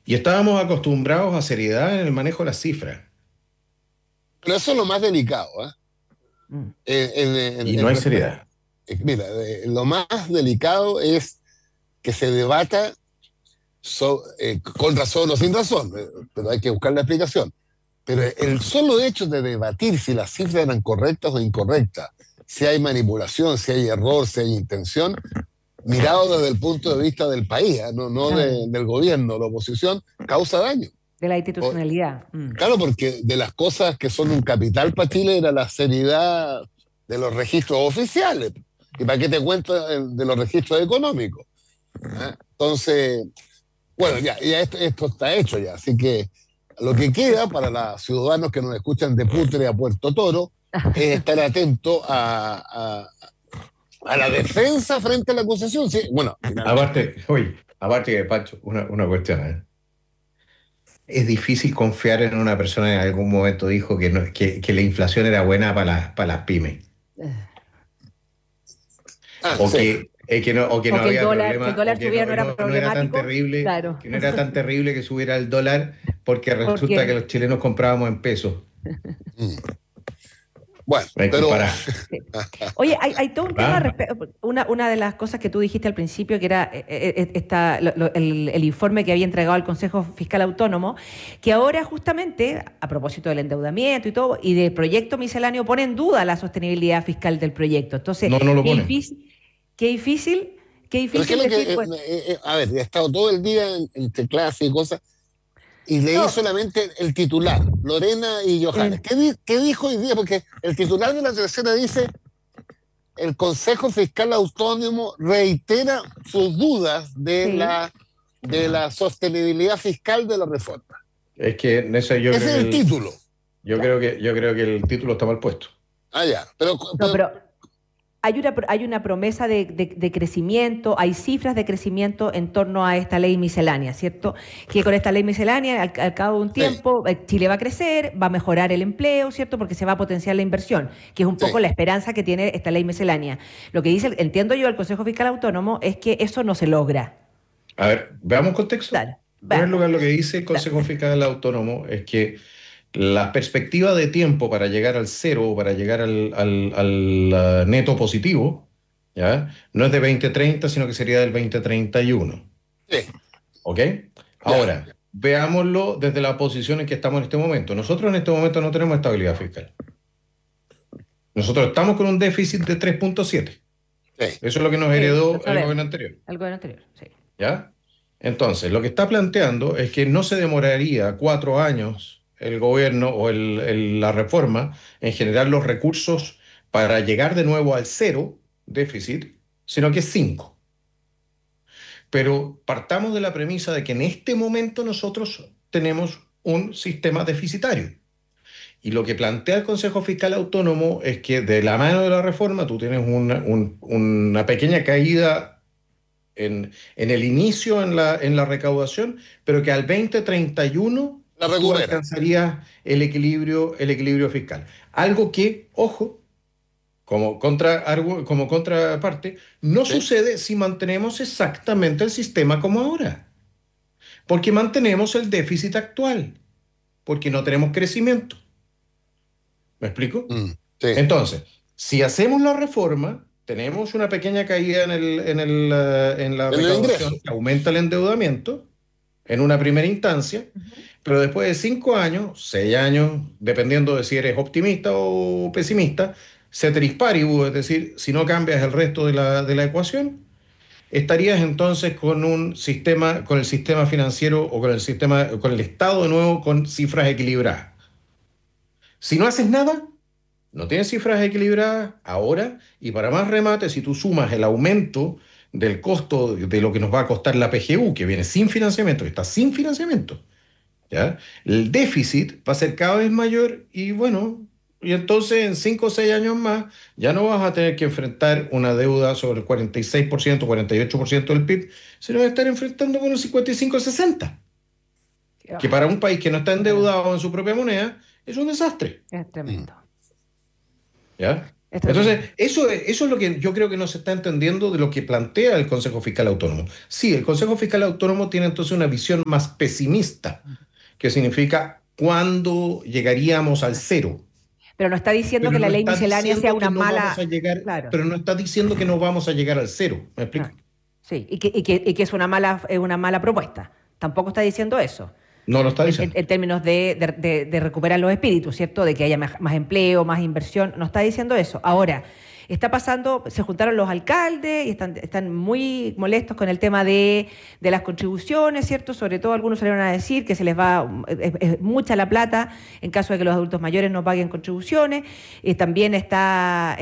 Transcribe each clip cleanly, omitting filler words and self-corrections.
Y estábamos acostumbrados a seriedad en el manejo de las cifras. Pero eso es lo más delicado, ¿eh? Mm. Y no hay seriedad. Mira, lo más delicado es que se debata con razón o sin razón, pero hay que buscar la explicación. Pero el solo hecho de debatir si las cifras eran correctas o incorrectas, si hay manipulación, si hay error, si hay intención, mirado desde el punto de vista del país, ¿eh? No Claro. del gobierno, la oposición, causa daño. De la O- institucionalidad. Mm. claro, porque de las cosas que son un capital para Chile era la seriedad de los registros oficiales. ¿Y para qué te cuento de los registros económicos? ¿Eh? Entonces, bueno, ya esto está hecho ya, así que lo que queda para los ciudadanos que nos escuchan de Putre a Puerto Toro es estar atento a la defensa frente a la acusación. Sí, bueno, finalmente. Aparte que, Pancho, una cuestión, ¿eh? Es difícil confiar en una persona que en algún momento dijo que, que la inflación era buena para las pymes. O Sí. que O no que el había dólar, que el problema, o dólar subiera no era no era tan problemático. terrible, Claro. que no era tan terrible que subiera el dólar, porque resulta que Porque los chilenos comprábamos en pesos. Mm. Bueno, Hay que pero comparar. sí. Oye, hay todo un tema, ¿Ah? una de las cosas que tú dijiste al principio, que era el informe que había entregado el Consejo Fiscal Autónomo, que ahora justamente, a propósito del endeudamiento y todo, y del proyecto misceláneo, pone en duda la sostenibilidad fiscal del proyecto. Entonces, No lo qué ponen. difícil, qué difícil, qué pero es que difícil lo que, decir, pues, a ver, he estado todo el día entre clases y cosas, y leí no, solamente el titular, Lorena y Johannes. eh, ¿Qué dijo hoy día? Porque el titular de la tercera dice, el Consejo Fiscal Autónomo reitera sus dudas sí. de la sostenibilidad fiscal de la reforma. Es que en eso Ese es el título. yo creo que el título está mal puesto. Ah, ya. No, pero hay una promesa de crecimiento, hay cifras de crecimiento en torno a esta ley miscelánea, ¿cierto? Que con esta ley miscelánea, al cabo de un sí, tiempo, Chile va a crecer, va a mejorar el empleo, ¿cierto? Porque se va a potenciar la inversión, que es un poco sí. la esperanza que tiene esta ley miscelánea. Lo que dice, entiendo yo, el Consejo Fiscal Autónomo es que eso no se logra. A ver, veamos contexto. Dale, En primer veamos. lugar, lo que dice el Dale. Consejo Fiscal Autónomo es que la perspectiva de tiempo para llegar al cero o para llegar al neto positivo, ¿ya? No es de 2030, sino que sería del 2031. Sí, ¿Ok? ya. Ahora, veámoslo desde la posición en que estamos en este momento. Nosotros en este momento no tenemos estabilidad fiscal. Nosotros estamos con un déficit de 3,7. Sí. Eso es lo que nos Sí, lo heredó el sabemos. gobierno anterior. El gobierno anterior, sí. ¿Ya? Entonces, lo que está planteando es que no se demoraría 4 años el gobierno o la reforma en generar los recursos para llegar de nuevo al cero déficit, sino que 5. Pero partamos de la premisa de que en este momento nosotros tenemos un sistema deficitario. Y lo que plantea el Consejo Fiscal Autónomo es que de la mano de la reforma tú tienes una pequeña caída en el inicio en la recaudación, pero que al 2031 La tú recupera. alcanzarías el equilibrio fiscal. Algo que, ojo, como contraparte, no Sí. sucede si mantenemos exactamente el sistema como ahora, porque mantenemos el déficit actual, porque no tenemos crecimiento. ¿Me explico? Sí. Entonces, si hacemos la reforma, tenemos una pequeña caída en la En el ingreso. recaudación que aumenta el endeudamiento en una primera instancia, Ujú. pero después de 5 años, 6 años, dependiendo de si eres optimista o pesimista, ceteris paribus, es decir, si no cambias el resto de la ecuación, estarías entonces con un sistema, con el sistema financiero o con el sistema, con el Estado de nuevo con cifras equilibradas. Si no haces nada, no tienes cifras equilibradas ahora y para más remate, si tú sumas el aumento del costo de lo que nos va a costar la PGU, que viene sin financiamiento, que está sin financiamiento, ¿ya? El déficit va a ser cada vez mayor y bueno, y entonces en 5 o 6 años más ya no vas a tener que enfrentar una deuda sobre el 46%, 48% del PIB, sino vas a estar enfrentando con el 55-60, que Ah, para un país que no está claro, endeudado en su propia moneda es un desastre, es Mm. tremendo. ¿ya? Entonces, eso es lo que yo creo que no se está entendiendo de lo que plantea el Consejo Fiscal Autónomo. Sí, el Consejo Fiscal Autónomo tiene entonces una visión más pesimista, que significa cuándo llegaríamos al cero. Pero no está diciendo Pero que la no ley está miscelánea sea diciendo que una no mala. vamos a llegar, Claro. pero no está diciendo que no vamos a llegar al cero. ¿Me explico? Ah, sí, y que es una mala propuesta. Tampoco está diciendo eso. No lo está En, diciendo. en términos de recuperar los espíritus, ¿cierto? De que haya más empleo, más inversión. No está diciendo eso. Ahora, está pasando, se juntaron los alcaldes y están muy molestos con el tema de las contribuciones, ¿cierto? Sobre todo algunos salieron a decir que se les va, es mucha la plata en caso de que los adultos mayores no paguen contribuciones. También está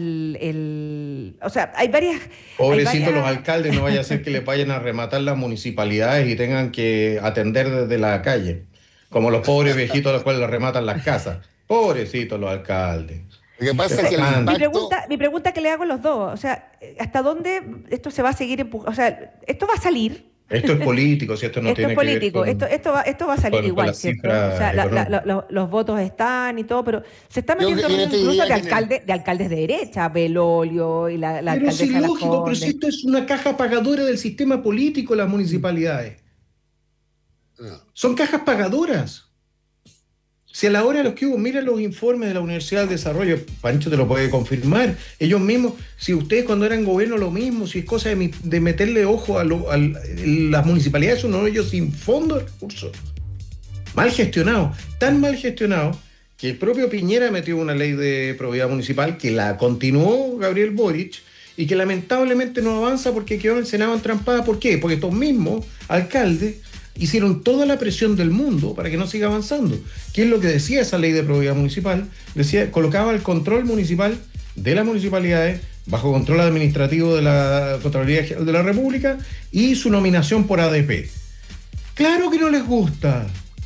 o sea, hay varias... Pobrecitos los alcaldes, no vaya a ser que les vayan a rematar las municipalidades y tengan que atender desde la calle, como los pobres viejitos a los cuales les rematan las casas. Pobrecitos los alcaldes. Lo que pasa es que el impacto... Mi pregunta que le hago a los dos, o sea, ¿hasta dónde esto se va a seguir empujando? O sea, esto va a salir. Esto es político, si esto no Esto tiene es político, que ver con, esto va a salir con igual, las ¿cierto? cifras O sea, económicas. los votos están y todo, pero se está metiendo yo te incluso diría de alcaldes de derecha, Belolio y la Pero alcaldesa sí, de Las lógico, pero si Condes. esto es una caja pagadora del sistema político, las municipalidades. Son cajas pagadoras. Si a la hora de los que hubo, mira los informes de la Universidad del Desarrollo, Pancho te lo puede confirmar, ellos mismos, si ustedes cuando eran gobierno lo mismo, si es cosa de meterle ojo a las municipalidades, son ellos sin fondo de recursos. Mal gestionado, tan mal gestionado, que el propio Piñera metió una ley de probidad municipal que la continuó Gabriel Boric y que lamentablemente no avanza porque quedó en el Senado entrampada. ¿Por qué? Porque estos mismos alcaldes hicieron toda la presión del mundo para que no siga avanzando. ¿Qué es lo que decía esa ley de probidad municipal? Decía, colocaba el control municipal de las municipalidades bajo control administrativo de la Contraloría General de la República y su nominación por ADP. ¡Claro que no les gusta!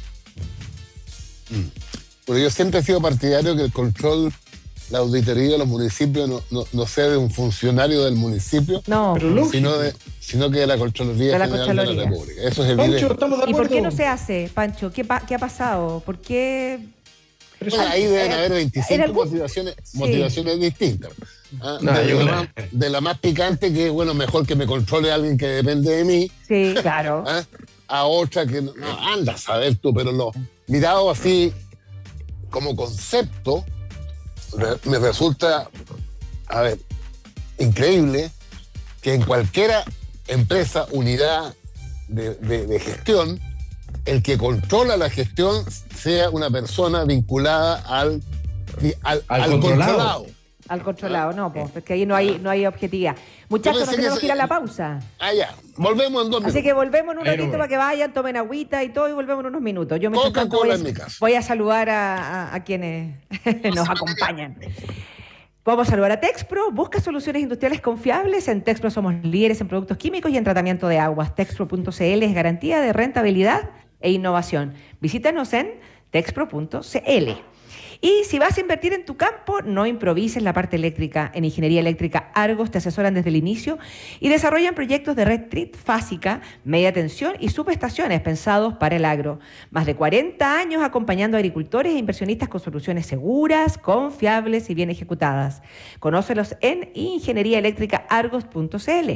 Porque yo siempre he sido partidario que el control, la auditoría de los municipios no sea de un funcionario del municipio, No, Pero lógico. sino que de la Contraloría De la General de Contraloría. la República. Eso es Pancho, evidente. estamos de ¿y acuerdo. por qué no se hace, Pancho? ¿Qué ha pasado? ¿Por qué? Bueno, ahí deben haber en 25 algún- motivaciones distintas. No, De la más picante, que es, bueno, mejor que me controle alguien que depende de mí, Sí, claro. a otra que no anda a saber tú, pero mirado así como concepto, me resulta, a ver, increíble que en cualquier empresa, unidad de gestión, el que controla la gestión sea una persona vinculada al controlado. Al controlado, no, pues, porque ahí no hay objetividad. Muchachos, nos pensé que tenemos que ir a la pausa. Ah, ya, volvemos en 2 minutos. Así que volvemos en un Ahí ratito nos vemos. para que vayan, tomen agüita y todo, y volvemos en unos minutos. Yo mientras tanto Coca-Cola en mi casa. voy a saludar a quienes nos acompañan. Vamos a saludar a Texpro. Busca soluciones industriales confiables. En Texpro somos líderes en productos químicos y en tratamiento de aguas. Texpro.cl es garantía de rentabilidad e innovación. Visítanos en texpro.cl. Y si vas a invertir en tu campo, no improvises la parte eléctrica. En Ingeniería Eléctrica Argos te asesoran desde el inicio y desarrollan proyectos de red trifásica, media tensión y subestaciones pensados para el agro. Más de 40 años acompañando a agricultores e inversionistas con soluciones seguras, confiables y bien ejecutadas. Conócelos en ingenieriaeléctricaargos.cl.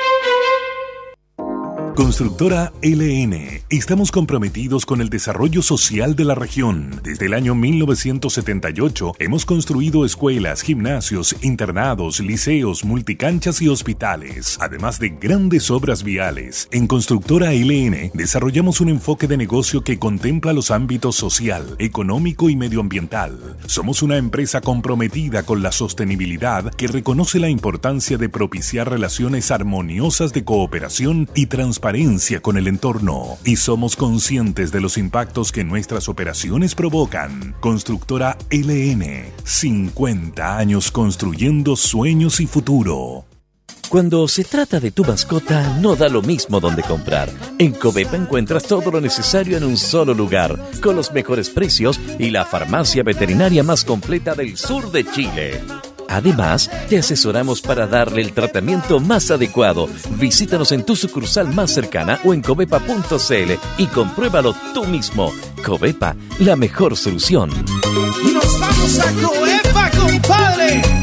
Constructora LN. Estamos comprometidos con el desarrollo social de la región. Desde el año 1978 hemos construido escuelas, gimnasios, internados, liceos, multicanchas y hospitales, además de grandes obras viales. En Constructora LN desarrollamos un enfoque de negocio que contempla los ámbitos social, económico y medioambiental. Somos una empresa comprometida con la sostenibilidad que reconoce la importancia de propiciar relaciones armoniosas de cooperación y transparencia con el entorno, y somos conscientes de los impactos que nuestras operaciones provocan. Constructora LN, 50 años construyendo sueños y futuro. Cuando se trata de tu mascota, no da lo mismo donde comprar. En Covepa encuentras todo lo necesario en un solo lugar, con los mejores precios y la farmacia veterinaria más completa del sur de Chile. Además, te asesoramos para darle el tratamiento más adecuado. Visítanos en tu sucursal más cercana o en covepa.cl y compruébalo tú mismo. Covepa, la mejor solución. Y nos vamos a Covepa, compadre.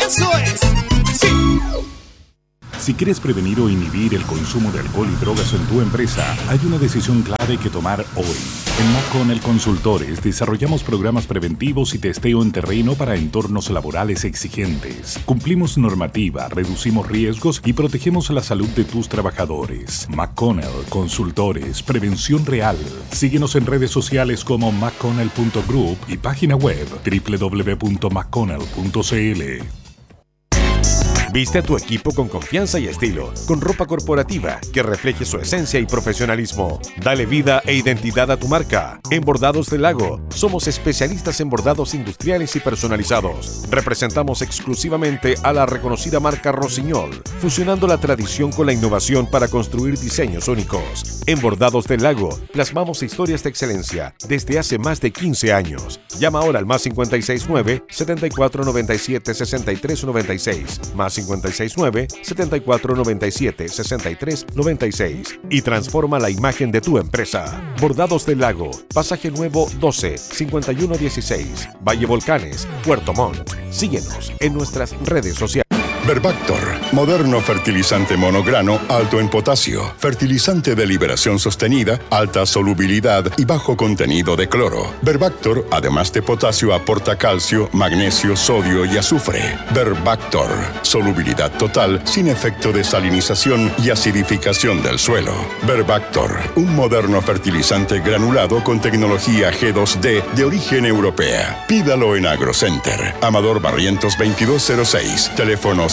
¡Eso es! ¡Sí! Si quieres prevenir o inhibir el consumo de alcohol y drogas en tu empresa, hay una decisión clave que tomar hoy. En McConnell Consultores desarrollamos programas preventivos y testeo en terreno para entornos laborales exigentes. Cumplimos normativa, reducimos riesgos y protegemos la salud de tus trabajadores. McConnell Consultores, prevención real. Síguenos en redes sociales como mcconnell.group y página web www.mcconnell.cl. Viste a tu equipo con confianza y estilo, con ropa corporativa que refleje su esencia y profesionalismo. Dale vida e identidad a tu marca. En Bordados del Lago, somos especialistas en bordados industriales y personalizados. Representamos exclusivamente a la reconocida marca Rossignol, fusionando la tradición con la innovación para construir diseños únicos. En Bordados del Lago, plasmamos historias de excelencia desde hace más de 15 años. Llama ahora al +569 7497 6396, +569 7497 6396 y transforma la imagen de tu empresa. Bordados del Lago, Pasaje Nuevo 12 5116, Valle Volcanes, Puerto Montt. Síguenos en nuestras redes sociales. Verbactor, moderno fertilizante monograno alto en potasio, fertilizante de liberación sostenida, alta solubilidad y bajo contenido de cloro. Verbactor, además de potasio, aporta calcio, magnesio, sodio y azufre. Verbactor, solubilidad total sin efecto de salinización y acidificación del suelo. Verbactor, un moderno fertilizante granulado con tecnología G2D de origen europea. Pídalo en AgroCenter. Amador Barrientos 2206, teléfono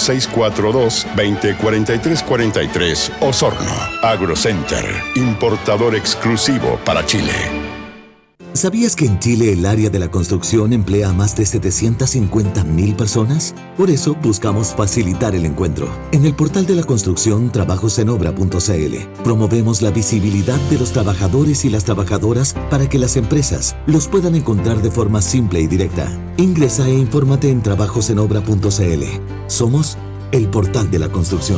642-204343, Osorno. AgroCenter, importador exclusivo para Chile. ¿Sabías que en Chile el área de la construcción emplea a más de 750.000 personas? Por eso buscamos facilitar el encuentro. En el portal de la construcción trabajosenobra.cl promovemos la visibilidad de los trabajadores y las trabajadoras para que las empresas los puedan encontrar de forma simple y directa. Ingresa e infórmate en trabajosenobra.cl. Somos el portal de la construcción.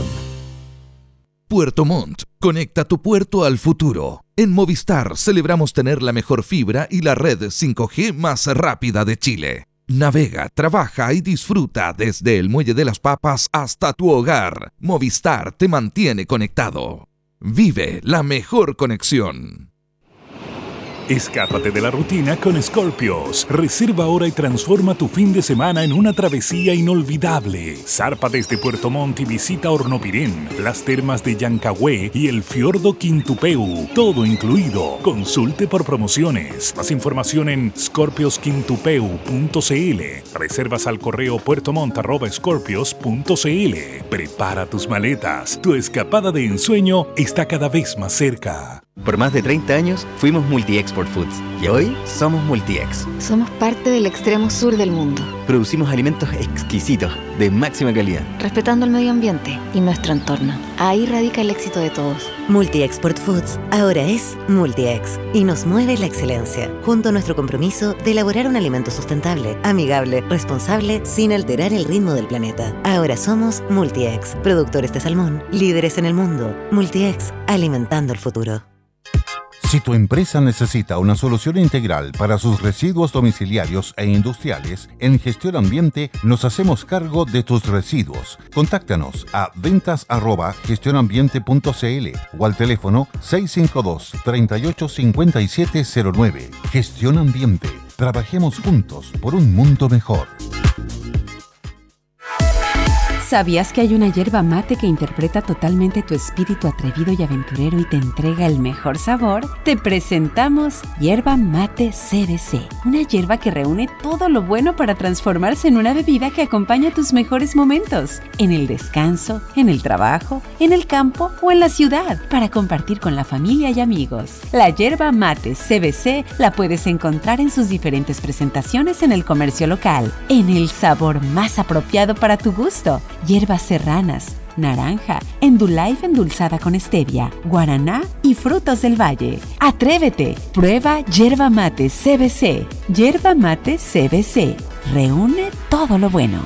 Puerto Montt, conecta tu puerto al futuro. En Movistar celebramos tener la mejor fibra y la red 5G más rápida de Chile. Navega, trabaja y disfruta desde el Muelle de las Papas hasta tu hogar. Movistar te mantiene conectado. Vive la mejor conexión. Escápate de la rutina con Scorpios. Reserva ahora y transforma tu fin de semana en una travesía inolvidable. Zarpa desde Puerto Montt y visita Hornopirén, las termas de Llancagüe y el fiordo Quintupeu. Todo incluido. Consulte por promociones. Más información en scorpiosquintupeu.cl. Reservas al correo puertomont@scorpios.cl. Prepara tus maletas. Tu escapada de ensueño está cada vez más cerca. Por más de 30 años fuimos Multi-Export Foods y hoy somos Multi-Ex. Somos parte del extremo sur del mundo. Producimos alimentos exquisitos, de máxima calidad. Respetando el medio ambiente y nuestro entorno. Ahí radica el éxito de todos. Multi-Export Foods ahora es Multi-Ex y nos mueve la excelencia, junto a nuestro compromiso de elaborar un alimento sustentable, amigable, responsable, sin alterar el ritmo del planeta. Ahora somos Multi-Ex, productores de salmón, líderes en el mundo. Multi-Ex, alimentando el futuro. Si tu empresa necesita una solución integral para sus residuos domiciliarios e industriales, en Gestión Ambiente nos hacemos cargo de tus residuos. Contáctanos a ventas@gestionambiente.cl o al teléfono 652-385709. Gestión Ambiente. Trabajemos juntos por un mundo mejor. ¿Sabías que hay una yerba mate que interpreta totalmente tu espíritu atrevido y aventurero y te entrega el mejor sabor? Te presentamos Yerba Mate CBC, una yerba que reúne todo lo bueno para transformarse en una bebida que acompaña tus mejores momentos, en el descanso, en el trabajo, en el campo o en la ciudad, para compartir con la familia y amigos. La Yerba Mate CBC la puedes encontrar en sus diferentes presentaciones en el comercio local, en el sabor más apropiado para tu gusto. Hierbas serranas, naranja, Endullife endulzada con stevia, guaraná y frutos del valle. ¡Atrévete! Prueba Yerba Mate CBC. Yerba Mate CBC. Reúne todo lo bueno.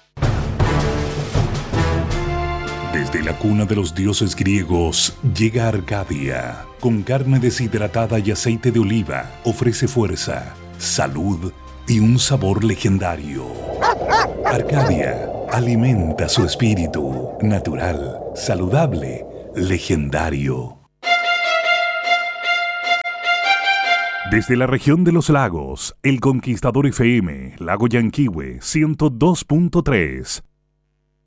Desde la cuna de los dioses griegos llega Arcadia. Con carne deshidratada y aceite de oliva, ofrece fuerza, salud y un sabor legendario. Arcadia, Alimenta su espíritu, natural, saludable, legendario. Desde la región de los lagos, El Conquistador FM, Lago Yanquihue 102.3.